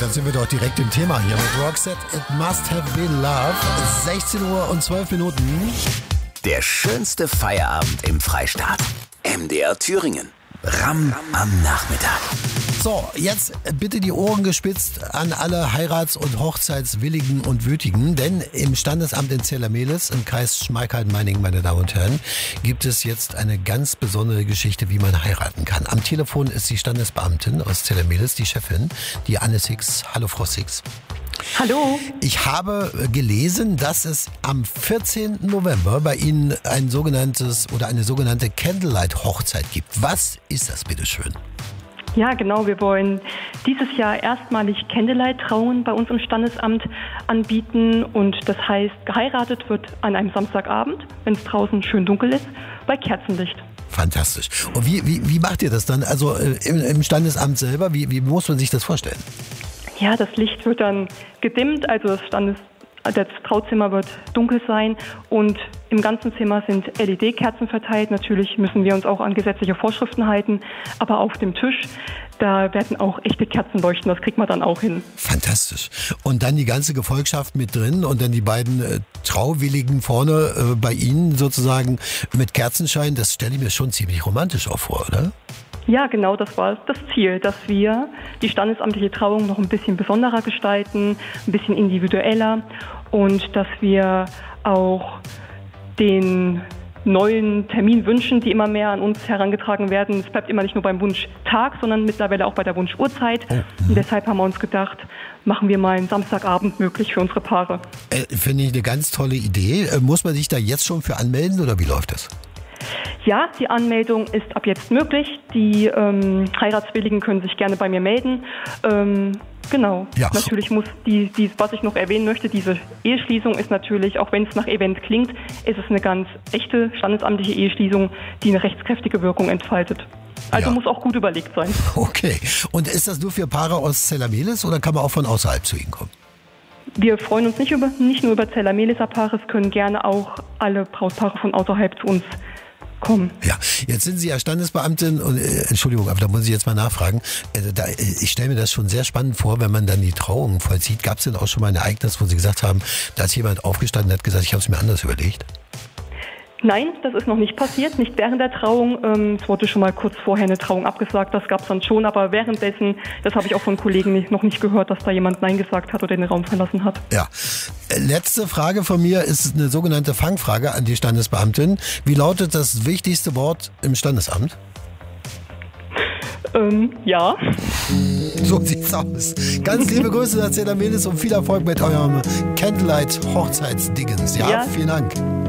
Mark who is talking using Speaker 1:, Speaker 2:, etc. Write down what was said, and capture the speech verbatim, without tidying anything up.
Speaker 1: dann sind wir doch direkt im Thema hier mit Roxette. It must have been love. sechzehn Uhr und zwölf Minuten.
Speaker 2: Der schönste Feierabend im Freistaat. M D R Thüringen. Ram am Nachmittag.
Speaker 1: So, jetzt bitte die Ohren gespitzt an alle Heirats- und Hochzeitswilligen und Wütigen, denn im Standesamt in Zella-Mehlis, im Kreis Schmalkalden-Meiningen, meine Damen und Herren, gibt es jetzt eine ganz besondere Geschichte, wie man heiraten kann. Am Telefon ist die Standesbeamtin aus Zella-Mehlis, die Chefin, die Anne Six. Hallo, Frau Six.
Speaker 3: Hallo.
Speaker 1: Ich habe gelesen, dass es am vierzehnten November bei Ihnen ein sogenanntes oder eine sogenannte Candlelight-Hochzeit gibt. Was ist das, bitteschön?
Speaker 3: Ja, genau. Wir wollen dieses Jahr erstmalig Candlelight-Trauungen bei uns im Standesamt anbieten. Und das heißt, geheiratet wird an einem Samstagabend, wenn es draußen schön dunkel ist, bei Kerzenlicht.
Speaker 1: Fantastisch. Und wie, wie, wie macht ihr das dann? Also äh, im, im Standesamt selber, wie, wie muss man sich das vorstellen?
Speaker 3: Ja, das Licht wird dann gedimmt, also das, Standes, das Trauzimmer wird dunkel sein und im ganzen Zimmer sind L E D-Kerzen verteilt. Natürlich müssen wir uns auch an gesetzliche Vorschriften halten, aber auf dem Tisch, da werden auch echte Kerzen leuchten, das kriegt man dann auch hin.
Speaker 1: Fantastisch. Und dann die ganze Gefolgschaft mit drin und dann die beiden äh, Trauwilligen vorne äh, bei Ihnen sozusagen mit Kerzenschein, das stelle ich mir schon ziemlich romantisch auch vor, oder?
Speaker 3: Ja, genau, das war das Ziel, dass wir die standesamtliche Trauung noch ein bisschen besonderer gestalten, ein bisschen individueller und dass wir auch den neuen Terminwünschen, die immer mehr an uns herangetragen werden, es bleibt immer nicht nur beim Wunschtag, sondern mittlerweile auch bei der Wunschuhrzeit. Oh. Und deshalb haben wir uns gedacht, machen wir mal einen Samstagabend möglich für unsere Paare.
Speaker 1: Äh, finde ich eine ganz tolle Idee. Äh, muss man sich da jetzt schon für anmelden oder wie läuft das?
Speaker 3: Ja, die Anmeldung ist ab jetzt möglich. Die ähm, Heiratswilligen können sich gerne bei mir melden. Ähm, genau. Ja. Natürlich muss die, die, was ich noch erwähnen möchte, diese Eheschließung ist natürlich, auch wenn es nach Event klingt, ist es eine ganz echte standesamtliche Eheschließung, die eine rechtskräftige Wirkung entfaltet. Also ja. Muss auch gut überlegt sein.
Speaker 1: Okay. Und ist das nur für Paare aus Zella-Mehlis oder kann man auch von außerhalb zu Ihnen kommen?
Speaker 3: Wir freuen uns nicht, über, nicht nur über Zella-Mehliser Paare, es können gerne auch alle Brautpaare von außerhalb zu uns kommen.
Speaker 1: Ja, jetzt sind Sie ja Standesbeamtin und äh, Entschuldigung, aber da muss ich jetzt mal nachfragen. Äh, da, ich stelle mir das schon sehr spannend vor, wenn man dann die Trauung vollzieht. Gab es denn auch schon mal ein Ereignis, wo Sie gesagt haben, da ist jemand aufgestanden und hat gesagt, ich habe es mir anders überlegt?
Speaker 3: Nein, das ist noch nicht passiert, nicht während der Trauung. Ähm, es wurde schon mal kurz vorher eine Trauung abgesagt, das gab es dann schon, aber währenddessen, das habe ich auch von Kollegen nicht, noch nicht gehört, dass da jemand Nein gesagt hat oder den Raum verlassen hat.
Speaker 1: Ja, letzte Frage von mir ist eine sogenannte Fangfrage an die Standesbeamtin. Wie lautet das wichtigste Wort im Standesamt?
Speaker 3: Ähm, ja.
Speaker 1: So sieht's aus. Ganz liebe Grüße nach Zella-Mehlis und viel Erfolg mit eurem Candlelight-Hochzeitsdingens. Ja, ja, vielen Dank.